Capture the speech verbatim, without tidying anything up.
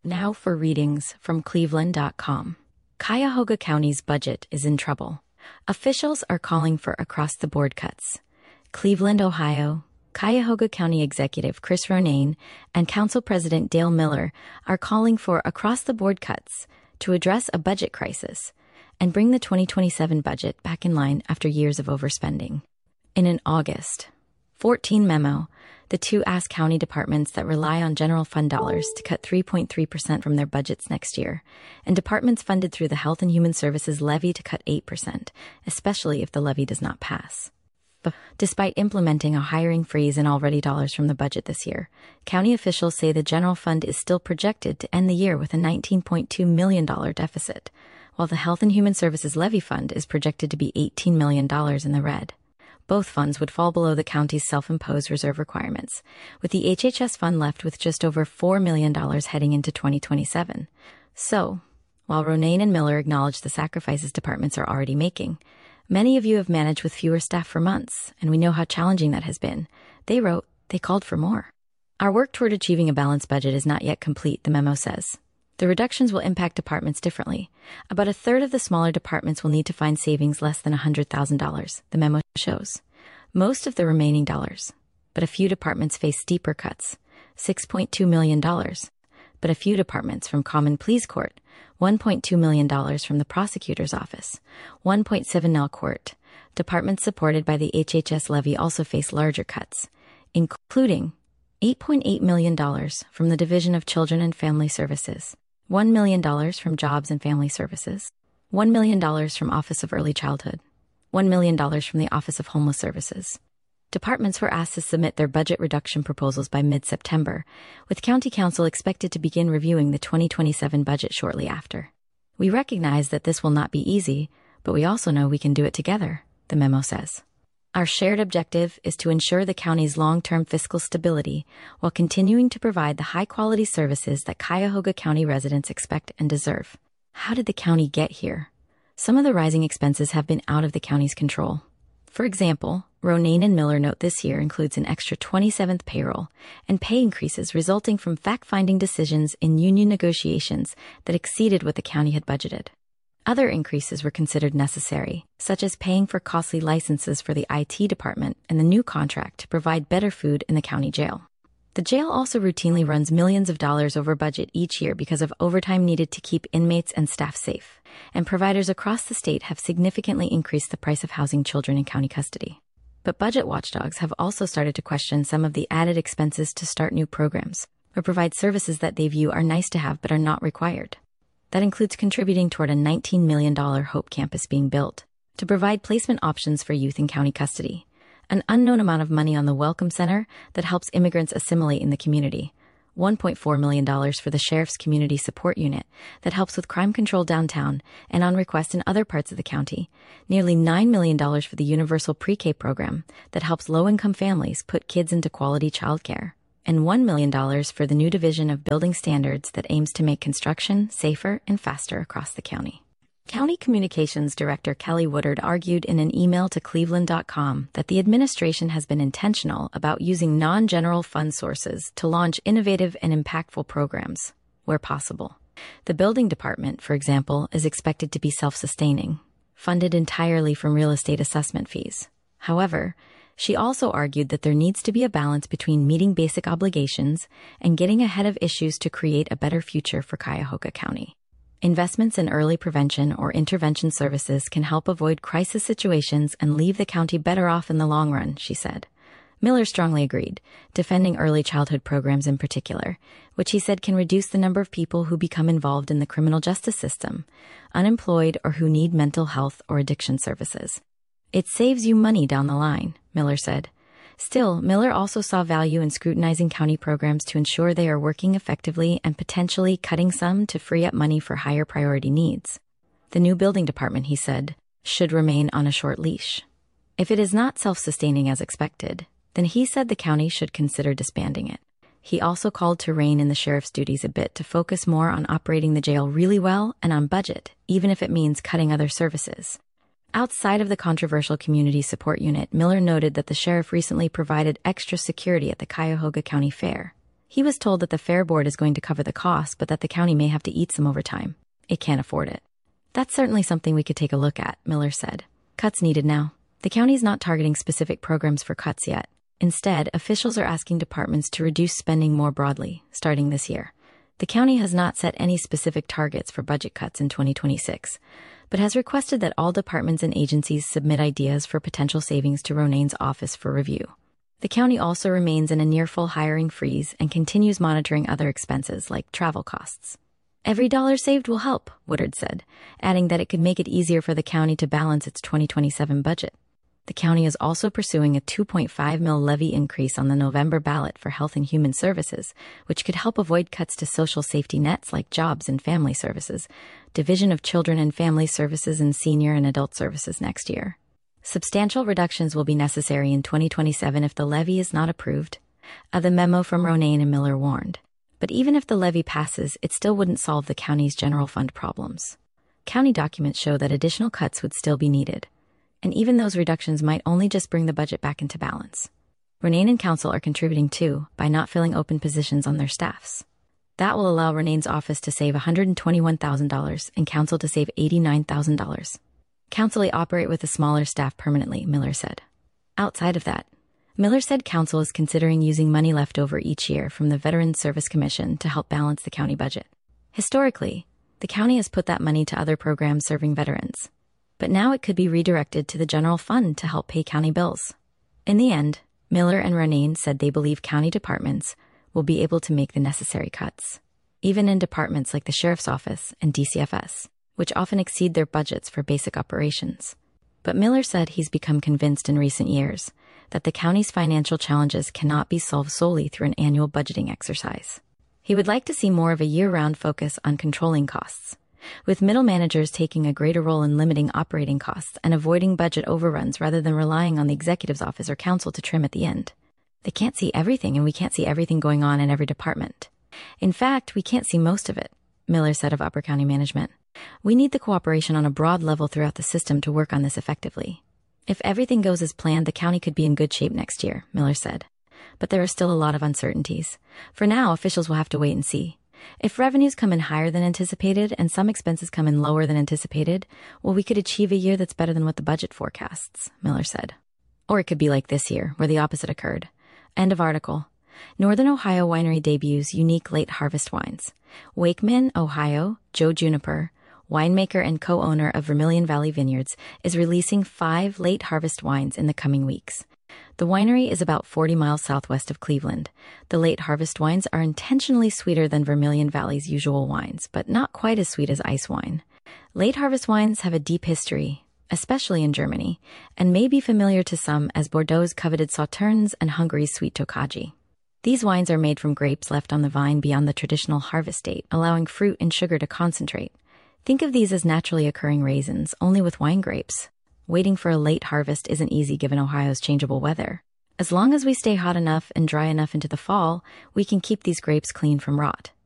Now for readings from Cleveland dot com. Cuyahoga County's budget is in trouble. Officials are calling for across-the-board cuts. Cleveland, Ohio, Cuyahoga County Executive Chris Ronayne and Council President Dale Miller are calling for across-the-board cuts to address a budget crisis and bring the twenty twenty-seven budget back in line after years of overspending. In an August fourteenth memo, the two asked county departments that rely on general fund dollars to cut three point three percent from their budgets next year, and departments funded through the Health and Human Services levy to cut eight percent, especially if the levy does not pass. But despite implementing a hiring freeze and already dollars from the budget this year, county officials say the general fund is still projected to end the year with a nineteen point two million dollars deficit, while the Health and Human Services levy fund is projected to be eighteen million dollars in the red. Both funds would fall below the county's self-imposed reserve requirements, with the H H S fund left with just over four million dollars heading into twenty twenty-seven. So, while Ronayne and Miller acknowledge the sacrifices departments are already making, many of you have managed with fewer staff for months, and we know how challenging that has been. They wrote, they called for more. Our work toward achieving a balanced budget is not yet complete, the memo says. The reductions will impact departments differently. About a third of the smaller departments will need to find savings less than one hundred thousand dollars, the memo shows. Most of the remaining dollars, but a few departments face steeper cuts, six point two million dollars, but a few departments from Common Pleas Court, one point two million dollars from the Prosecutor's Office, one point seven million dollars Court. Departments supported by the H H S levy also face larger cuts, including eight point eight million dollars from the Division of Children and Family Services, one million dollars from Jobs and Family Services, one million dollars from Office of Early Childhood, one million dollars from the Office of Homeless Services. Departments were asked to submit their budget reduction proposals by mid-September, with County Council expected to begin reviewing the twenty twenty-seven budget shortly after. We recognize that this will not be easy, but we also know we can do it together, the memo says. Our shared objective is to ensure the county's long-term fiscal stability while continuing to provide the high-quality services that Cuyahoga County residents expect and deserve. How did the county get here? Some of the rising expenses have been out of the county's control. For example, Ronayne and Miller note this year includes an extra twenty-seventh payroll and pay increases resulting from fact-finding decisions in union negotiations that exceeded what the county had budgeted. Other increases were considered necessary, such as paying for costly licenses for the I T department and the new contract to provide better food in the county jail. The jail also routinely runs millions of dollars over budget each year because of overtime needed to keep inmates and staff safe, and providers across the state have significantly increased the price of housing children in county custody. But budget watchdogs have also started to question some of the added expenses to start new programs, or provide services that they view are nice to have but are not required. That includes contributing toward a nineteen million dollars Hope Campus being built to provide placement options for youth in county custody, an unknown amount of money on the Welcome Center that helps immigrants assimilate in the community, one point four million dollars for the Sheriff's Community Support Unit that helps with crime control downtown and on request in other parts of the county, nearly nine million dollars for the Universal Pre-K program that helps low-income families put kids into quality childcare, and one million dollars for the new Division of Building Standards that aims to make construction safer and faster across the county. County Communications Director Kelly Woodard argued in an email to Cleveland dot com that the administration has been intentional about using non-general fund sources to launch innovative and impactful programs, where possible. The building department, for example, is expected to be self-sustaining, funded entirely from real estate assessment fees. However, she also argued that there needs to be a balance between meeting basic obligations and getting ahead of issues to create a better future for Cuyahoga County. Investments in early prevention or intervention services can help avoid crisis situations and leave the county better off in the long run, she said. Miller strongly agreed, defending early childhood programs in particular, which he said can reduce the number of people who become involved in the criminal justice system, unemployed, or who need mental health or addiction services. It saves you money down the line, Miller said. Still, Miller also saw value in scrutinizing county programs to ensure they are working effectively and potentially cutting some to free up money for higher priority needs. The new building department, he said, should remain on a short leash. If it is not self-sustaining as expected, then he said the county should consider disbanding it. He also called to rein in the sheriff's duties a bit to focus more on operating the jail really well and on budget, even if it means cutting other services. Outside of the controversial community support unit, Miller noted that the sheriff recently provided extra security at the Cuyahoga County Fair. He was told that the Fair Board is going to cover the cost, but that the county may have to eat some overtime. It can't afford it. That's certainly something we could take a look at, Miller said. Cuts needed now. The county is not targeting specific programs for cuts yet. Instead, officials are asking departments to reduce spending more broadly, starting this year. The county has not set any specific targets for budget cuts in twenty twenty-six, but has requested that all departments and agencies submit ideas for potential savings to Ronayne's office for review. The county also remains in a near-full hiring freeze and continues monitoring other expenses like travel costs. Every dollar saved will help, Woodard said, adding that it could make it easier for the county to balance its twenty twenty-seven budget. The county is also pursuing a two point five mil levy increase on the November ballot for Health and Human Services, which could help avoid cuts to social safety nets like Jobs and Family Services, Division of Children and Family Services, and Senior and Adult Services next year. Substantial reductions will be necessary in twenty twenty-seven if the levy is not approved, uh, the memo from Ronayne and Miller warned. But even if the levy passes, it still wouldn't solve the county's general fund problems. County documents show that additional cuts would still be needed, and even those reductions might only just bring the budget back into balance. Ronayne and council are contributing too by not filling open positions on their staffs. That will allow Ronayne's office to save one hundred twenty-one thousand dollars and council to save eighty-nine thousand dollars. Council may operate with a smaller staff permanently, Miller said. Outside of that, Miller said council is considering using money left over each year from the Veterans Service Commission to help balance the county budget. Historically, the county has put that money to other programs serving veterans, but now it could be redirected to the general fund to help pay county bills. In the end, Miller and Ronayne said they believe county departments will be able to make the necessary cuts, even in departments like the Sheriff's Office and D C F S, which often exceed their budgets for basic operations. But Miller said he's become convinced in recent years that the county's financial challenges cannot be solved solely through an annual budgeting exercise. He would like to see more of a year-round focus on controlling costs, with middle managers taking a greater role in limiting operating costs and avoiding budget overruns rather than relying on the executive's office or council to trim at the end. They can't see everything, and we can't see everything going on in every department. In fact, we can't see most of it, Miller said of Upper County Management. We need the cooperation on a broad level throughout the system to work on this effectively. If everything goes as planned, the county could be in good shape next year, Miller said. But there are still a lot of uncertainties. For now, officials will have to wait and see. If revenues come in higher than anticipated and some expenses come in lower than anticipated, well, we could achieve a year that's better than what the budget forecasts, Miller said. Or it could be like this year, where the opposite occurred. End of article. Northern Ohio Winery debuts unique late harvest wines. Wakeman, Ohio, Joe Juniper, winemaker and co-owner of Vermilion Valley Vineyards, is releasing five late harvest wines in the coming weeks. The winery is about forty miles southwest of Cleveland. The late harvest wines are intentionally sweeter than Vermilion Valley's usual wines, but not quite as sweet as ice wine. Late harvest wines have a deep history, especially in Germany, and may be familiar to some as Bordeaux's coveted Sauternes and Hungary's sweet Tokaji. These wines are made from grapes left on the vine beyond the traditional harvest date, allowing fruit and sugar to concentrate. Think of these as naturally occurring raisins, only with wine grapes. Waiting for a late harvest isn't easy given Ohio's changeable weather. As long as we stay hot enough and dry enough into the fall, we can keep these grapes clean from rot.